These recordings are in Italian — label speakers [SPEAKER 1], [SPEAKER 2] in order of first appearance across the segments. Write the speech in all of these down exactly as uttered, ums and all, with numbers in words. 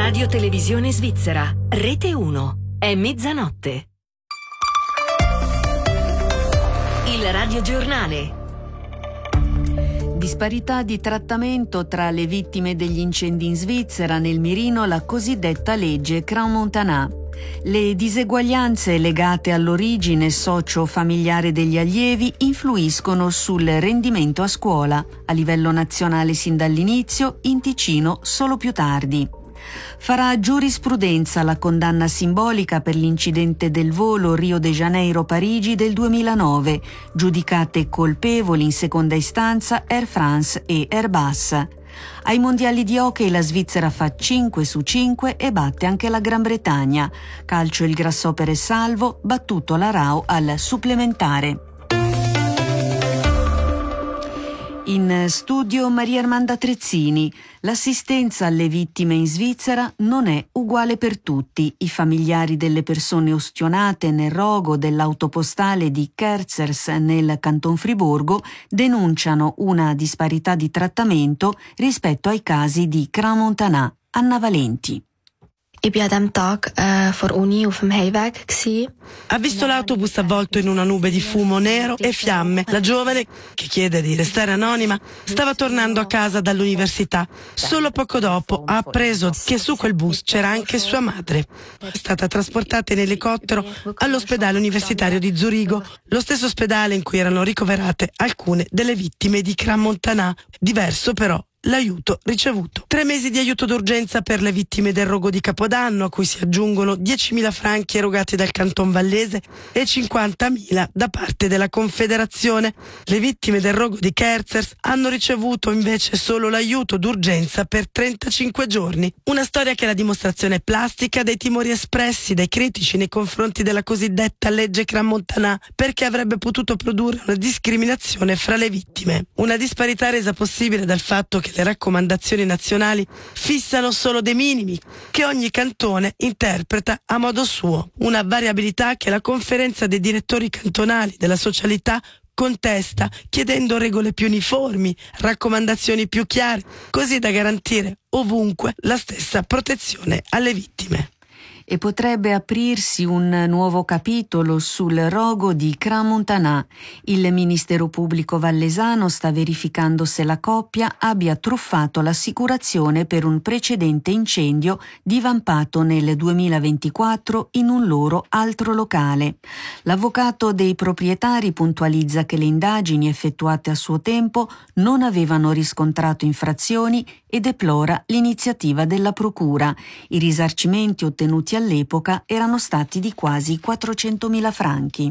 [SPEAKER 1] Radio Televisione Svizzera, Rete uno. È mezzanotte. Il radiogiornale.
[SPEAKER 2] Disparità di trattamento tra le vittime degli incendi in Svizzera, nel mirino la cosiddetta legge Crans-Montana. Le diseguaglianze legate all'origine socio-familiare degli allievi influiscono sul rendimento a scuola, a livello nazionale sin dall'inizio, in Ticino solo più tardi. Farà giurisprudenza la condanna simbolica per l'incidente del volo Rio de Janeiro-Parigi del duemilanove, giudicate colpevoli in seconda istanza Air France e Airbus. Ai mondiali di hockey la Svizzera fa cinque su cinque e batte anche la Gran Bretagna. Calcio il Grasshopper è salvo, battuto la Rao al supplementare. In studio Maria Armanda Trezzini. L'assistenza alle vittime in Svizzera non è uguale per tutti. I familiari delle persone ustionate nel rogo dell'autopostale di Kerzers nel Canton Friburgo denunciano una disparità di trattamento rispetto ai casi di Crans-Montana. Anna Valenti.
[SPEAKER 3] Ich bin an diesem Tag äh, vor Uni auf dem Heimweg gsi.
[SPEAKER 4] Ha visto l'autobus avvolto in una nube di fumo nero e fiamme. La giovane, che chiede di restare anonima, stava tornando a casa dall'università. Solo poco dopo ha appreso che su quel bus c'era anche sua madre. È stata trasportata in elicottero all'ospedale universitario di Zurigo, lo stesso ospedale in cui erano ricoverate alcune delle vittime di Crans-Montana. Diverso però l'aiuto ricevuto. Tre mesi di aiuto d'urgenza per le vittime del rogo di Capodanno, a cui si aggiungono diecimila franchi erogati dal Canton Vallese e cinquantamila da parte della Confederazione. Le vittime del rogo di Kerzers hanno ricevuto invece solo l'aiuto d'urgenza per trentacinque giorni. Una storia che è la dimostrazione plastica dei timori espressi dai critici nei confronti della cosiddetta legge Crans-Montana, perché avrebbe potuto produrre una discriminazione fra le vittime. Una disparità resa possibile dal fatto che le raccomandazioni nazionali fissano solo dei minimi che ogni cantone interpreta a modo suo, una variabilità che la conferenza dei direttori cantonali della socialità contesta, chiedendo regole più uniformi, raccomandazioni più chiare, così da garantire ovunque la stessa protezione alle vittime.
[SPEAKER 2] E potrebbe aprirsi un nuovo capitolo sul rogo di Crans-Montana. Il Ministero Pubblico Vallesano sta verificando se la coppia abbia truffato l'assicurazione per un precedente incendio divampato nel duemilaventiquattro in un loro altro locale. L'avvocato dei proprietari puntualizza che le indagini effettuate a suo tempo non avevano riscontrato infrazioni e deplora l'iniziativa della Procura. I risarcimenti ottenuti all'epoca erano stati di quasi quattrocentomila franchi.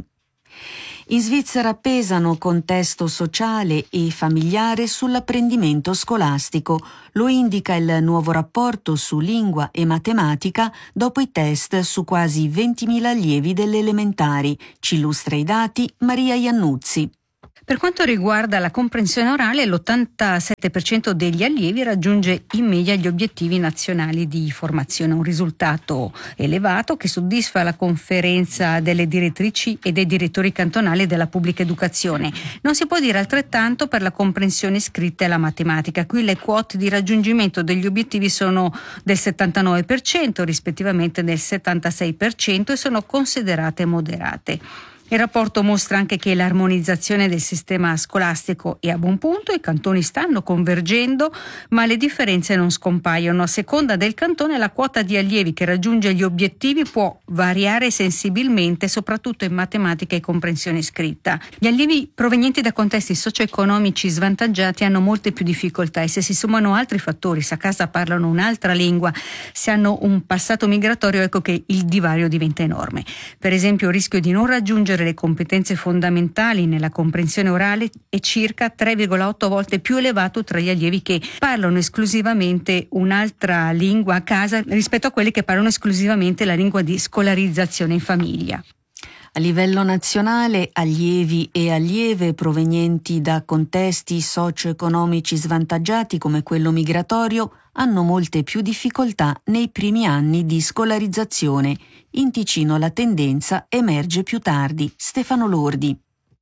[SPEAKER 2] In Svizzera pesano contesto sociale e familiare sull'apprendimento scolastico. Lo indica il nuovo rapporto su lingua e matematica dopo i test su quasi ventimila allievi delle elementari. Ci illustra i dati Maria Iannuzzi.
[SPEAKER 5] Per quanto riguarda la comprensione orale, l'ottantasette per cento degli allievi raggiunge in media gli obiettivi nazionali di formazione, un risultato elevato che soddisfa la conferenza delle direttrici e dei direttori cantonali della pubblica educazione. Non si può dire altrettanto per la comprensione scritta e la matematica. Qui le quote di raggiungimento degli obiettivi sono del settantanove per cento, rispettivamente del settantasei per cento, e sono considerate moderate. Il rapporto mostra anche che l'armonizzazione del sistema scolastico è a buon punto, i cantoni stanno convergendo, ma le differenze non scompaiono. A seconda del cantone la quota di allievi che raggiunge gli obiettivi può variare sensibilmente, soprattutto in matematica e comprensione scritta. Gli allievi provenienti da contesti socio-economici svantaggiati hanno molte più difficoltà e se si sommano altri fattori, se a casa parlano un'altra lingua, se hanno un passato migratorio, ecco che il divario diventa enorme. Per esempio, il rischio di non raggiungere le competenze fondamentali nella comprensione orale è circa tre virgola otto volte più elevato tra gli allievi che parlano esclusivamente un'altra lingua a casa rispetto a quelli che parlano esclusivamente la lingua di scolarizzazione in famiglia.
[SPEAKER 2] A livello nazionale, allievi e allieve provenienti da contesti socio-economici svantaggiati come quello migratorio hanno molte più difficoltà nei primi anni di scolarizzazione. In Ticino la tendenza emerge più tardi. Stefano Lordi.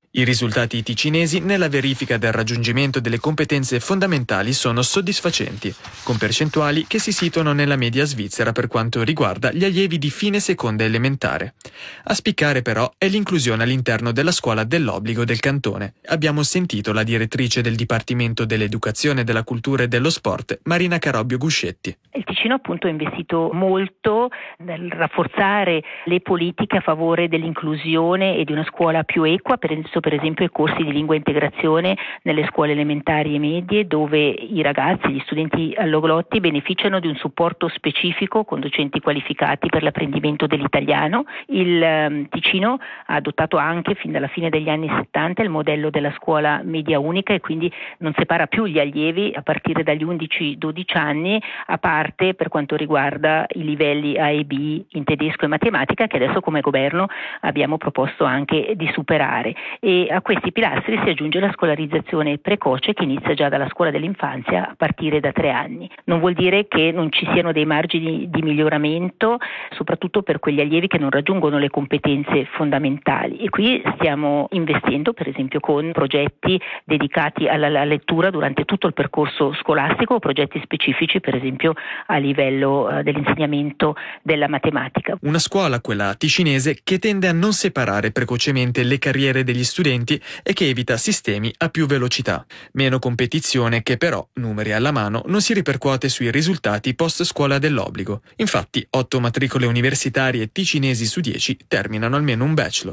[SPEAKER 6] I risultati ticinesi nella verifica del raggiungimento delle competenze fondamentali sono soddisfacenti, con percentuali che si situano nella media svizzera per quanto riguarda gli allievi di fine seconda elementare. A spiccare però è l'inclusione all'interno della scuola dell'obbligo del cantone. Abbiamo sentito la direttrice del Dipartimento dell'Educazione, della Cultura e dello Sport, Marina Carobbio Guscetti.
[SPEAKER 7] Il Ticino appunto ha investito molto nel rafforzare le politiche a favore dell'inclusione e di una scuola più equa, per esempio per esempio i corsi di lingua e integrazione nelle scuole elementari e medie, dove i ragazzi, gli studenti alloglotti beneficiano di un supporto specifico con docenti qualificati per l'apprendimento dell'italiano. Il um, Ticino ha adottato anche fin dalla fine degli anni settanta il modello della scuola media unica e quindi non separa più gli allievi a partire dagli undici dodici anni, a parte per quanto riguarda i livelli A e B in tedesco e matematica, che adesso come governo abbiamo proposto anche di superare. E a questi pilastri si aggiunge la scolarizzazione precoce, che inizia già dalla scuola dell'infanzia a partire da tre anni. Non vuol dire che non ci siano dei margini di miglioramento, soprattutto per quegli allievi che non raggiungono le competenze fondamentali, e qui stiamo investendo per esempio con progetti dedicati alla, alla lettura durante tutto il percorso scolastico, o progetti specifici per esempio a livello uh, dell'insegnamento della matematica.
[SPEAKER 6] Una scuola, quella ticinese, che tende a non separare precocemente le carriere degli studenti e che evita sistemi a più velocità. Meno competizione che però, numeri alla mano, non si ripercuote sui risultati post scuola dell'obbligo. Infatti, otto matricole universitarie ticinesi su dieci terminano almeno un bachelor.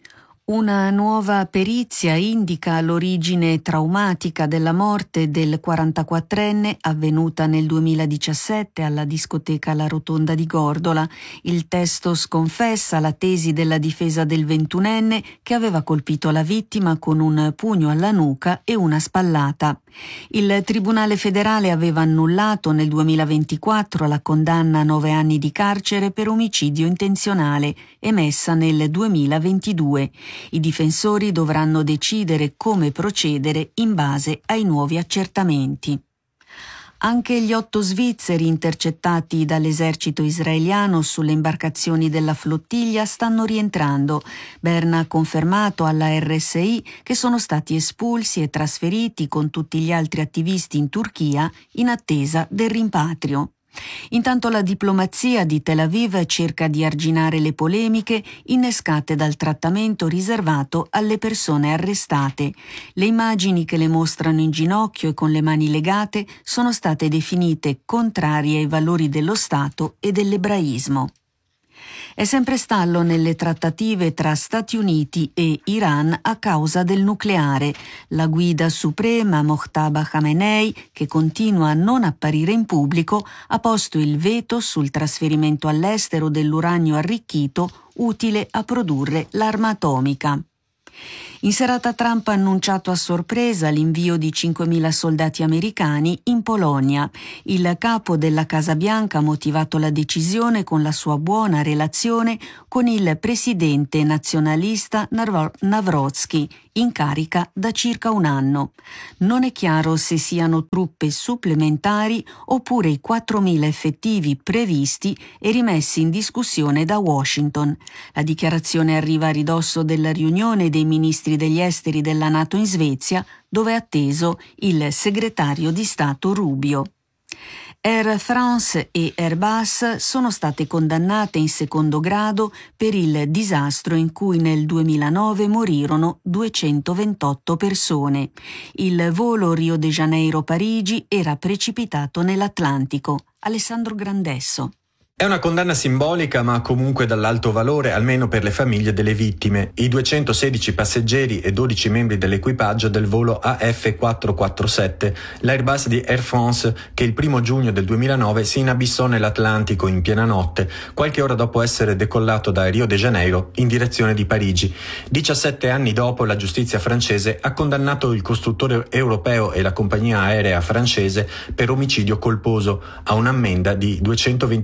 [SPEAKER 2] Una nuova perizia indica l'origine traumatica della morte del quarantaquattrenne avvenuta nel duemiladiciassette alla discoteca La Rotonda di Gordola. Il testo sconfessa la tesi della difesa del ventunenne che aveva colpito la vittima con un pugno alla nuca e una spallata. Il Tribunale federale aveva annullato nel duemilaventiquattro la condanna a nove anni di carcere per omicidio intenzionale emessa nel duemilaventidue. I difensori dovranno decidere come procedere in base ai nuovi accertamenti. Anche gli otto svizzeri intercettati dall'esercito israeliano sulle imbarcazioni della flottiglia stanno rientrando. Berna ha confermato alla R S I che sono stati espulsi e trasferiti con tutti gli altri attivisti in Turchia in attesa del rimpatrio. Intanto la diplomazia di Tel Aviv cerca di arginare le polemiche innescate dal trattamento riservato alle persone arrestate. Le immagini che le mostrano in ginocchio e con le mani legate sono state definite contrarie ai valori dello Stato e dell'ebraismo. È sempre stallo nelle trattative tra Stati Uniti e Iran a causa del nucleare. La guida suprema Mojtaba Khamenei, che continua a non apparire in pubblico, ha posto il veto sul trasferimento all'estero dell'uranio arricchito utile a produrre l'arma atomica. In serata Trump ha annunciato a sorpresa l'invio di cinquemila soldati americani in Polonia. Il capo della Casa Bianca ha motivato la decisione con la sua buona relazione con il presidente nazionalista Nawrocki, in carica da circa un anno. Non è chiaro se siano truppe supplementari oppure i quattromila effettivi previsti e rimessi in discussione da Washington. La dichiarazione arriva a ridosso della riunione dei ministri degli esteri della NATO in Svezia, dove è atteso il segretario di Stato Rubio. Air France e Airbus sono state condannate in secondo grado per il disastro in cui nel duemilanove morirono duecentoventotto persone. Il volo Rio de Janeiro-Parigi era precipitato nell'Atlantico. Alessandro Grandesso.
[SPEAKER 8] È una condanna simbolica, ma comunque dall'alto valore, almeno per le famiglie delle vittime, i duecentosedici passeggeri e dodici membri dell'equipaggio del volo A F quattrocentoquarantasette, l'Airbus di Air France, che il primo giugno del duemilanove si inabissò nell'Atlantico in piena notte, qualche ora dopo essere decollato da Rio de Janeiro in direzione di Parigi. diciassette anni dopo, la giustizia francese ha condannato il costruttore europeo e la compagnia aerea francese per omicidio colposo a un'ammenda di duecentoventicinque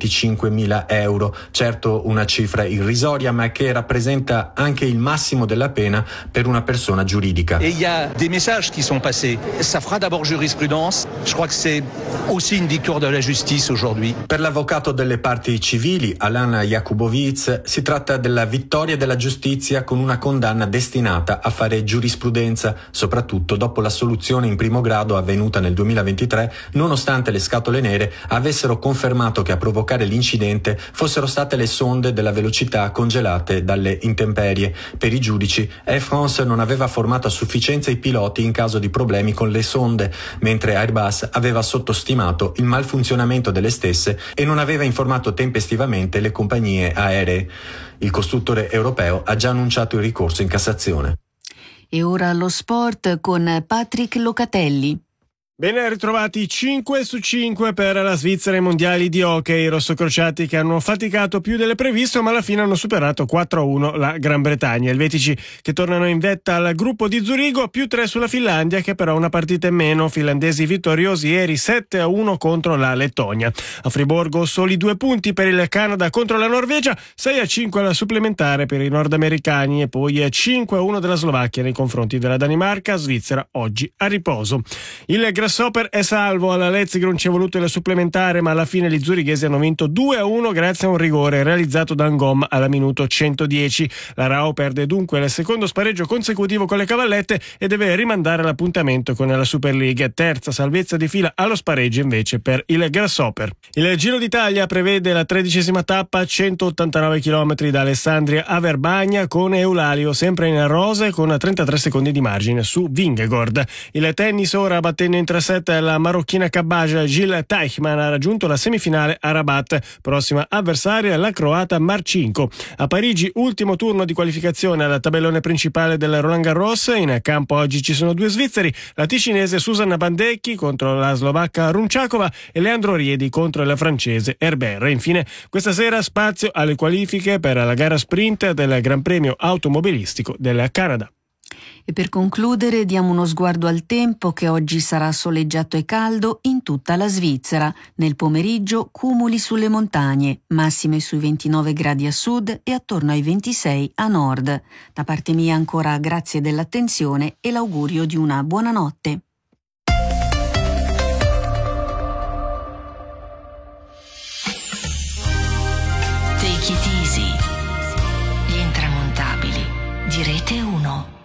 [SPEAKER 8] cinquemila euro. Certo una cifra irrisoria, ma che rappresenta anche il massimo della pena per una persona giuridica.
[SPEAKER 9] Et il y a des messages qui sont passés. Ça fera d'abord jurisprudence. Je crois que c'est aussi une victoire de la justice aujourd'hui.
[SPEAKER 8] Per l'avvocato delle parti civili, Alan Jakubovic, si tratta della vittoria della giustizia con una condanna destinata a fare giurisprudenza, soprattutto dopo l'assoluzione in primo grado avvenuta nel duemilaventitré, nonostante le scatole nere avessero confermato che a provocare l'incidente fossero state le sonde della velocità congelate dalle intemperie. Per i giudici, Air France non aveva formato a sufficienza i piloti in caso di problemi con le sonde, mentre Airbus aveva sottostimato il malfunzionamento delle stesse e non aveva informato tempestivamente le compagnie aeree. Il costruttore europeo ha già annunciato il ricorso in Cassazione.
[SPEAKER 2] E ora lo sport con Patrick Locatelli.
[SPEAKER 10] Bene, ritrovati cinque su cinque per la Svizzera ai mondiali di hockey. I rossocrociati che hanno faticato più delle previste, ma alla fine hanno superato quattro a uno la Gran Bretagna. Il Vetici che tornano in vetta al gruppo di Zurigo, più tre sulla Finlandia, che però una partita in meno. Finlandesi vittoriosi ieri sette a uno contro la Lettonia. A Friburgo soli due punti per il Canada contro la Norvegia, sei a cinque alla supplementare per i nordamericani e poi cinque a uno della Slovacchia nei confronti della Danimarca. Svizzera oggi a riposo. Il Grasshopper è salvo, alla Lezigrun ci è voluto il supplementare, ma alla fine gli zurighesi hanno vinto due a uno grazie a un rigore realizzato da Ngom alla minuto centodieci. La Rao perde dunque il secondo spareggio consecutivo con le Cavallette e deve rimandare l'appuntamento con la Super League. Terza salvezza di fila allo spareggio invece per il Grasshopper. Il Giro d'Italia prevede la tredicesima tappa, centottantanove chilometri da Alessandria a Verbagna, con Eulalio sempre in rosa con trentatré secondi di margine su Vingegaard. Il tennis ora, battendo in tre set la marocchina Kabbaj, Gilles Teichmann ha raggiunto la semifinale a Rabat. Prossima avversaria la croata Marcinko. A Parigi ultimo turno di qualificazione al tabellone principale del Roland Garros. In campo oggi ci sono due svizzeri, la ticinese Susanna Bandecchi contro la slovacca Runčáková e Leandro Riedi contro il francese Herbert. Infine questa sera spazio alle qualifiche per la gara sprint del Gran Premio automobilistico del Canada.
[SPEAKER 2] E per concludere diamo uno sguardo al tempo, che oggi sarà soleggiato e caldo in tutta la Svizzera. Nel pomeriggio cumuli sulle montagne, massime sui ventinove gradi a sud e attorno ai ventisei a nord. Da parte mia ancora grazie dell'attenzione e l'augurio di una buona notte.
[SPEAKER 1] Take it easy. Gli intramontabili di Rete uno.